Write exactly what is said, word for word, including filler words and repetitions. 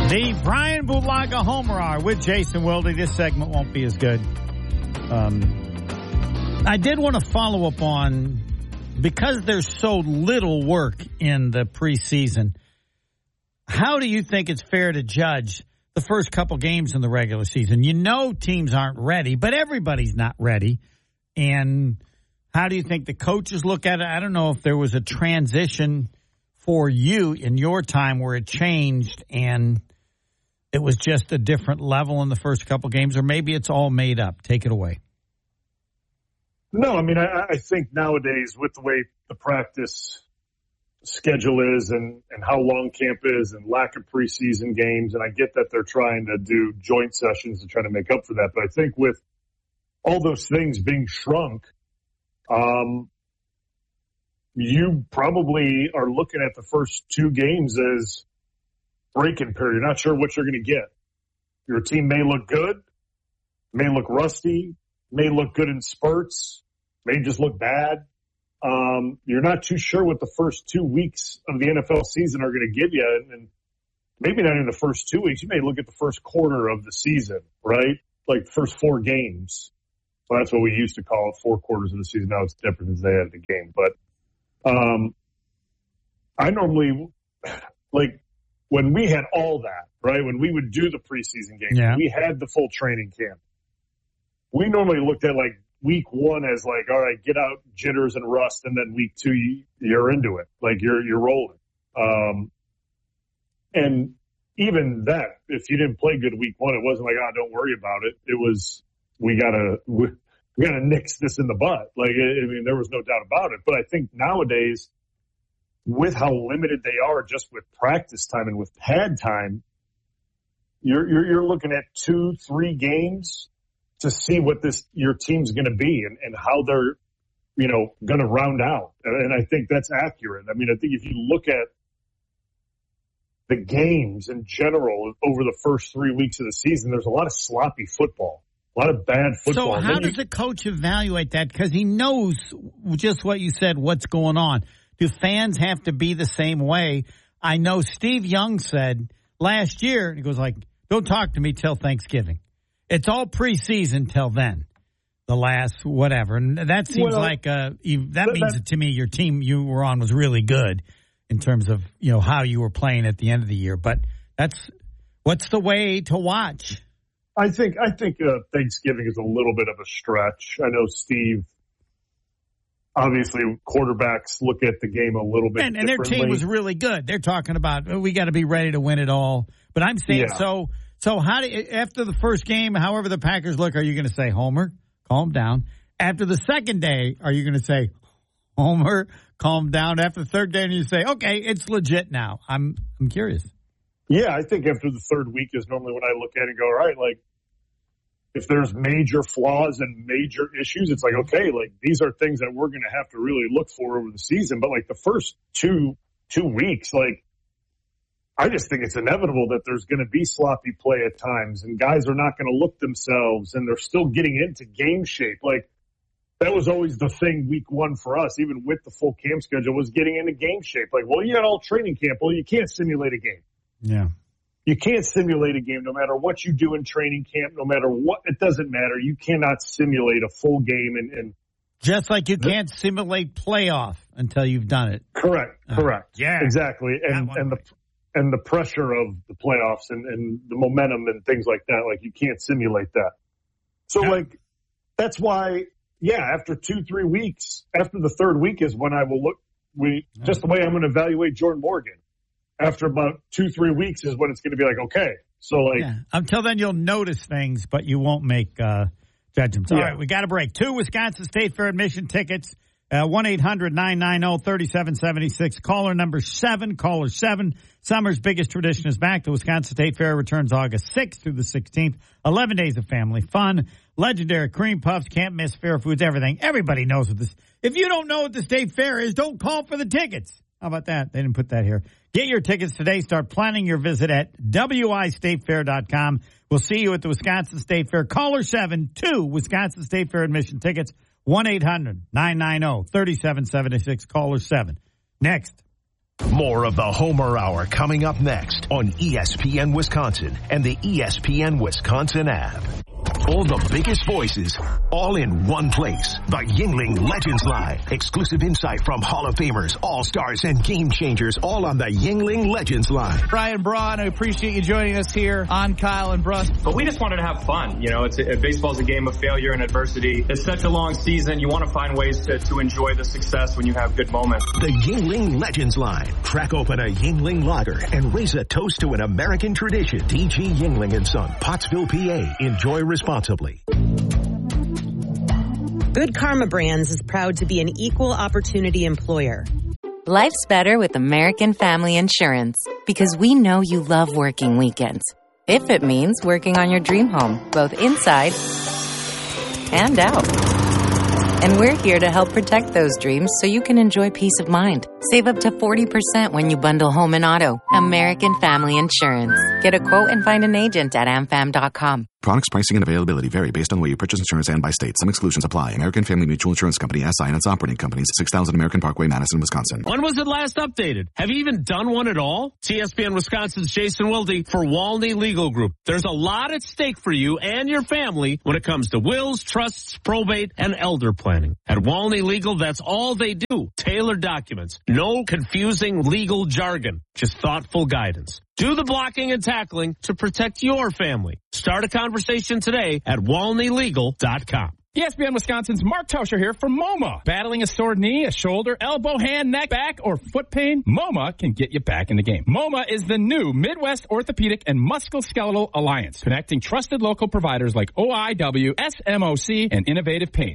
The Brian Bulaga Homer Hour with Jason Wilde. This segment won't be as good. Um, I did want to follow up on, because there's so little work in the preseason, how do you think it's fair to judge the first couple games in the regular season? You know teams aren't ready, but everybody's not ready. And how do you think the coaches look at it? I don't know if there was a transition for you in your time where it changed and it was just a different level in the first couple games, or maybe it's all made up. Take it away. No, I mean, I, I think nowadays with the way the practice schedule is and, and how long camp is and lack of preseason games, and I get that they're trying to do joint sessions to try to make up for that, but I think with all those things being shrunk, um, you probably are looking at the first two games as break-in period. You're not sure what you're going to get. Your team may look good, may look rusty, may look good in spurts, may just look bad. Um, you're not too sure what the first two weeks of the N F L season are going to give you. And, and maybe not in the first two weeks. You may look at the first quarter of the season, right? Like first four games. Well, that's what we used to call it, four quarters of the season. Now it's different as they had the game. But um, I normally, like, when we had all that, right, when we would do the preseason games, yeah. we had the full training camp. We normally looked at, like, week one as, like, all right, get out jitters and rust, and then week two, you're into it. Like, you're you're rolling. Um, and even that, if you didn't play good week one, it wasn't like, oh, don't worry about it. It was, we got to we, we got to nix this in the butt. Like, I mean, there was no doubt about it. But I think nowadays, with how limited they are just with practice time and with pad time, you're, you're, you're looking at two, three games to see what this, your team's going to be and, and how they're, you know, going to round out. And I think that's accurate. I mean, I think if you look at the games in general over the first three weeks of the season, there's a lot of sloppy football, a lot of bad football. So how does a coach evaluate that? Because he knows just what you said, what's going on. Do fans have to be the same way? I know Steve Young said last year, he goes like, don't talk to me till Thanksgiving. It's all preseason till then, the last whatever. And that seems well, like, uh, you, that means that, to me your team you were on was really good in terms of, you know, how you were playing at the end of the year. But that's, what's the way to watch? I think, I think uh, Thanksgiving is a little bit of a stretch. I know Steve, obviously, quarterbacks look at the game a little bit and, and their team was really good. They're talking about, oh, we got to be ready to win it all. But I'm saying, yeah. so so how do after the first game, however the Packers look, are you going to say, Homer, calm down? After the second day, are you going to say, Homer, calm down? After the third day, and you say, okay, it's legit now. I'm I'm curious. Yeah, I think after the third week is normally when I look at it and go, all right, like, if there's major flaws and major issues, it's like, okay, like these are things that we're going to have to really look for over the season. But like the first two, two weeks, like I just think it's inevitable that there's going to be sloppy play at times and guys are not going to look themselves and they're still getting into game shape. Like that was always the thing week one for us, even with the full camp schedule, was getting into game shape. Like, well, you got all training camp. Well, you can't simulate a game. Yeah. You can't simulate a game no matter what you do in training camp, no matter what. It doesn't matter. You cannot simulate a full game. And, and just like you can't simulate playoff until you've done it. Correct. Uh, correct. Yeah. Exactly. And and the and the pressure of the playoffs and, and the momentum and things like that, like you can't simulate that. So yeah. like that's why, yeah, after two, three weeks, after the third week is when I will look we just the way I'm going to evaluate Jordan Morgan. After about two, three weeks is when it's going to be like, okay. So, like. Yeah. Until then, you'll notice things, but you won't make uh, judgments. All yeah. right, we got a break. Two Wisconsin State Fair admission tickets, uh, one eight hundred nine nine zero three seven seven six. Caller number seven, caller seven. Summer's biggest tradition is back. The Wisconsin State Fair returns August sixth through the sixteenth. eleven days of family fun. Legendary cream puffs, can't miss fair foods, everything. Everybody knows what this. If you don't know what the State Fair is, don't call for the tickets. How about that? They didn't put that here. Get your tickets today. Start planning your visit at W I state fair dot com. We'll see you at the Wisconsin State Fair. Caller seven, two Wisconsin State Fair admission tickets, one eight hundred nine nine zero three seven seven six. Caller seven. Next. More of the Homer Hour coming up next on E S P N Wisconsin and the E S P N Wisconsin app. All the biggest voices, all in one place. The Yuengling Legends Line. Exclusive insight from Hall of Famers, All-Stars, and Game Changers, all on the Yuengling Legends Line. Brian Braun, I appreciate you joining us here on Kyle and Bruss. But we just wanted to have fun. You know, it's a, baseball's a game of failure and adversity. It's such a long season. You want to find ways to, to enjoy the success when you have good moments. The Yuengling Legends Line. Crack open a Yuengling lager and raise a toast to an American tradition. D G Yuengling and Son, Pottsville, P A. Enjoy responsibly. Good Karma Brands is proud to be an equal opportunity employer. Life's better with American Family Insurance because we know you love working weekends. If it means working on your dream home, both inside and out. And we're here to help protect those dreams so you can enjoy peace of mind. Save up to forty percent when you bundle home and auto. American Family Insurance. Get a quote and find an agent at am fam dot com. Products, pricing, and availability vary based on where you purchase insurance and by state. Some exclusions apply. American Family Mutual Insurance Company, S I and its operating companies, six thousand American Parkway, Madison, Wisconsin. When was it last updated? Have you even done one at all? E S P N Wisconsin's Jason Wilde for Walney Legal Group. There's a lot at stake for you and your family when it comes to wills, trusts, probate, and elder planning. At Walney Legal, that's all they do. Tailored documents. No confusing legal jargon. Just thoughtful guidance. Do the blocking and tackling to protect your family. Start a conversation today at walney legal dot com. E S P N Wisconsin's Mark Tauscher here from MoMA. Battling a sore knee, a shoulder, elbow, hand, neck, back, or foot pain? MoMA can get you back in the game. MoMA is the new Midwest Orthopedic and Musculoskeletal Alliance, connecting trusted local providers like O I W, S M O C, and Innovative Pain.